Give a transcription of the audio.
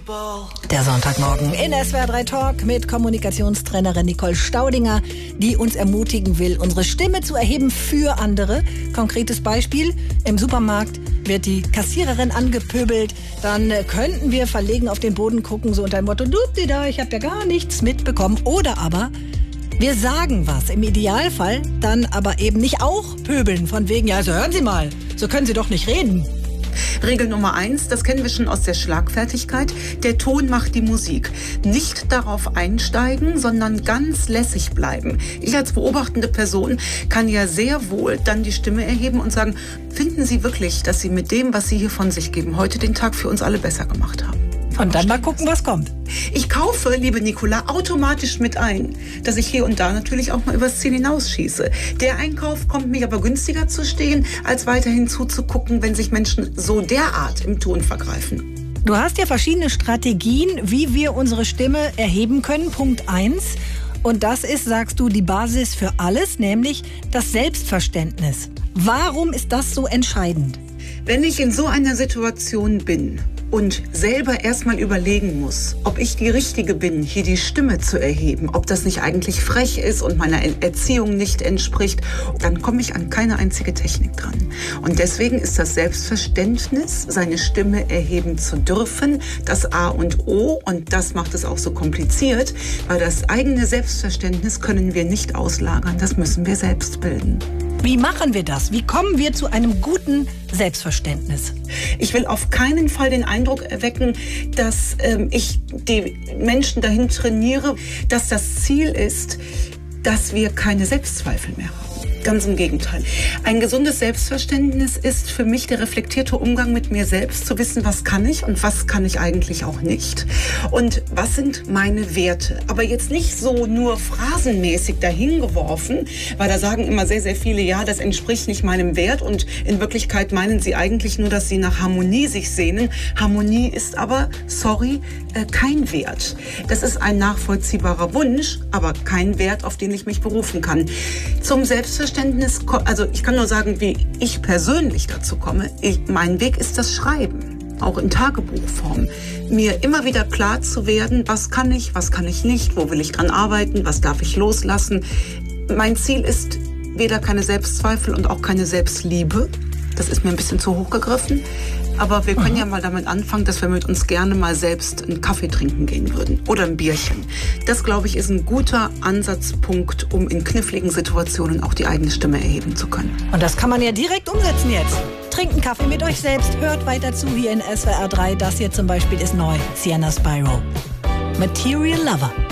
Der Sonntagmorgen in SWR 3 Talk mit Kommunikationstrainerin Nicole Staudinger, die uns ermutigen will, unsere Stimme zu erheben für andere. Konkretes Beispiel: Im Supermarkt wird die Kassiererin angepöbelt, dann könnten wir verlegen auf den Boden gucken, so unter dem Motto, ich habe ja gar nichts mitbekommen. Oder aber wir sagen was, im Idealfall dann aber eben nicht auch pöbeln, von wegen, ja, also hören Sie mal, so können Sie doch nicht reden. Regel Nummer 1, das kennen wir schon aus der Schlagfertigkeit, der Ton macht die Musik. Nicht darauf einsteigen, sondern ganz lässig bleiben. Ich als beobachtende Person kann ja sehr wohl dann die Stimme erheben und sagen, finden Sie wirklich, dass Sie mit dem, was Sie hier von sich geben, heute den Tag für uns alle besser gemacht haben? Und dann mal gucken, was kommt. Ich kaufe, liebe Nicola, automatisch mit ein, dass ich hier und da natürlich auch mal übers Ziel hinausschieße. Der Einkauf kommt mir aber günstiger zu stehen, als weiterhin zuzugucken, wenn sich Menschen so derart im Ton vergreifen. Du hast ja verschiedene Strategien, wie wir unsere Stimme erheben können. Punkt 1. Und das ist, sagst du, die Basis für alles, nämlich das Selbstverständnis. Warum ist das so entscheidend? Wenn ich in so einer Situation bin und selber erstmal überlegen muss, ob ich die Richtige bin, hier die Stimme zu erheben, ob das nicht eigentlich frech ist und meiner Erziehung nicht entspricht, dann komme ich an keine einzige Technik dran. Und deswegen ist das Selbstverständnis, seine Stimme erheben zu dürfen, das A und O, und das macht es auch so kompliziert, weil das eigene Selbstverständnis können wir nicht auslagern, das müssen wir selbst bilden. Wie machen wir das? Wie kommen wir zu einem guten Selbstverständnis? Ich will auf keinen Fall den Eindruck erwecken, dass ich die Menschen dahin trainiere, dass das Ziel ist, dass wir keine Selbstzweifel mehr haben. Ganz im Gegenteil. Ein gesundes Selbstverständnis ist für mich der reflektierte Umgang mit mir selbst, zu wissen, was kann ich und was kann ich eigentlich auch nicht. Und was sind meine Werte? Aber jetzt nicht so nur phrasenmäßig dahingeworfen, weil da sagen immer sehr, sehr viele, ja, das entspricht nicht meinem Wert, und in Wirklichkeit meinen sie eigentlich nur, dass sie nach Harmonie sich sehnen. Harmonie ist aber, kein Wert. Das ist ein nachvollziehbarer Wunsch, aber kein Wert, auf den ich mich berufen kann. Zum Selbstverständnis, also ich kann nur sagen, wie ich persönlich dazu komme. Mein Weg ist das Schreiben, auch in Tagebuchform. Mir immer wieder klar zu werden, was kann ich nicht, wo will ich dran arbeiten, was darf ich loslassen. Mein Ziel ist weder keine Selbstzweifel und auch keine Selbstliebe. Das ist mir ein bisschen zu hoch gegriffen. Aber wir können ja mal damit anfangen, dass wir mit uns gerne mal selbst einen Kaffee trinken gehen würden oder ein Bierchen. Das, glaube ich, ist ein guter Ansatzpunkt, um in kniffligen Situationen auch die eigene Stimme erheben zu können. Und das kann man ja direkt umsetzen jetzt. Trinkt einen Kaffee mit euch selbst, hört weiter zu hier in SWR 3. Das hier zum Beispiel ist neu, Sienna Spyro. Material Lover.